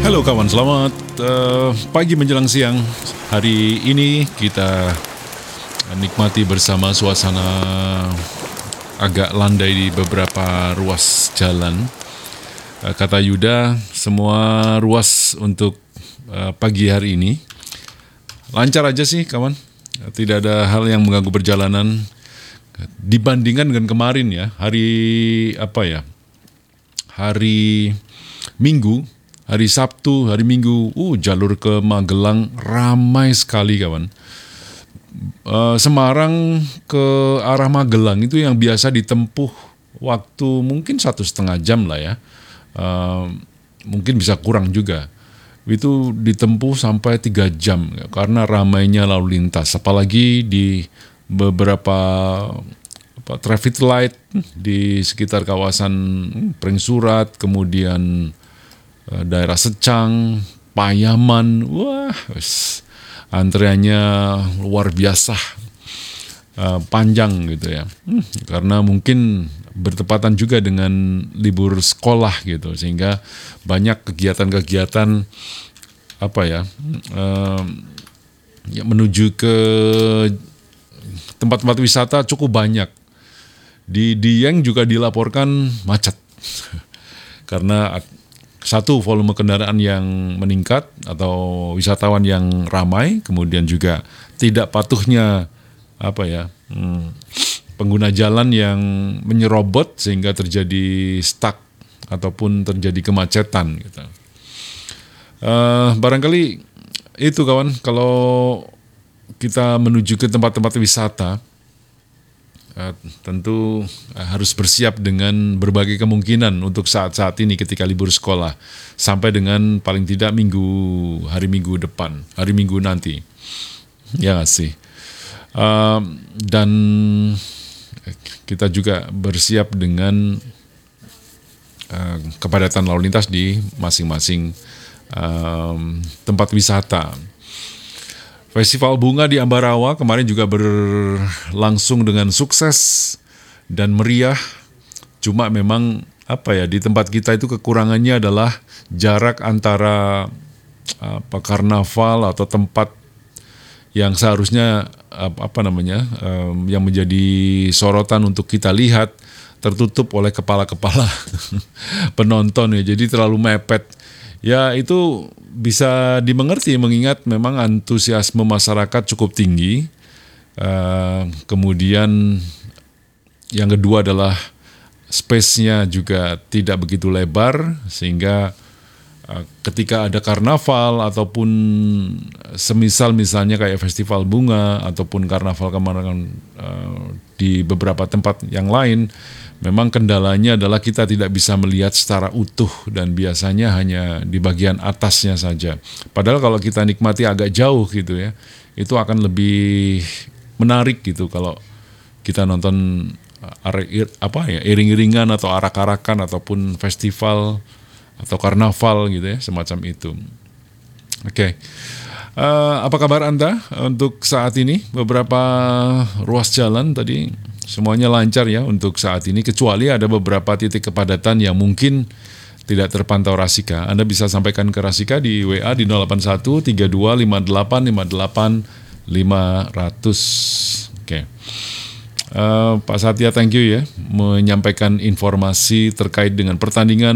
Halo kawan, selamat pagi menjelang siang. Hari ini kita nikmati bersama suasana agak landai di beberapa ruas jalan. Kata Yuda, semua ruas untuk pagi hari ini lancar aja sih kawan. Tidak ada hal yang mengganggu perjalanan dibandingkan dengan kemarin ya. Hari Minggu, hari Sabtu, hari Minggu, jalur ke Magelang ramai sekali kawan. Semarang ke arah Magelang itu yang biasa ditempuh waktu mungkin 1,5 jam lah ya. Mungkin bisa kurang juga. Itu ditempuh sampai 3 jam karena ramainya lalu lintas. Apalagi di beberapa traffic light di sekitar kawasan Pringsurat, kemudian daerah Secang, Payaman, antreannya luar biasa panjang gitu ya. Karena mungkin bertepatan juga dengan libur sekolah gitu, sehingga banyak kegiatan-kegiatan menuju ke tempat-tempat wisata cukup banyak. Di Dieng juga dilaporkan macet karena satu, volume kendaraan yang meningkat atau wisatawan yang ramai, kemudian juga tidak patuhnya pengguna jalan yang menyerobot sehingga terjadi stuck ataupun terjadi kemacetan gitu. Barangkali itu kawan, kalau kita menuju ke tempat-tempat wisata tentu harus bersiap dengan berbagai kemungkinan untuk saat-saat ini ketika libur sekolah sampai dengan paling tidak hari Minggu depan, hari Minggu nanti, ya nggak sih? Dan kita juga bersiap dengan kepadatan lalu lintas di masing-masing tempat wisata. Festival Bunga di Ambarawa kemarin juga berlangsung dengan sukses dan meriah. Cuma memang di tempat kita itu kekurangannya adalah jarak antara karnaval atau tempat yang seharusnya yang menjadi sorotan untuk kita lihat tertutup oleh kepala-kepala penonton ya. Jadi terlalu mepet. Ya itu bisa dimengerti mengingat memang antusiasme masyarakat cukup tinggi. Kemudian yang kedua adalah space-nya juga tidak begitu lebar sehingga ketika ada karnaval ataupun misalnya kayak festival bunga ataupun karnaval kemarin di beberapa tempat yang lain, memang kendalanya adalah kita tidak bisa melihat secara utuh dan biasanya hanya di bagian atasnya saja. Padahal kalau kita nikmati agak jauh gitu ya, itu akan lebih menarik gitu kalau kita nonton iring-iringan atau arak-arakan ataupun festival atau karnaval gitu ya, semacam itu. Oke. Apa kabar Anda untuk saat ini? Beberapa ruas jalan tadi semuanya lancar ya untuk saat ini, kecuali ada beberapa titik kepadatan yang mungkin tidak terpantau Rasika. Anda bisa sampaikan ke Rasika di WA di 081 32 58 58 500. Oke. Pak Satya, thank you ya menyampaikan informasi terkait dengan pertandingan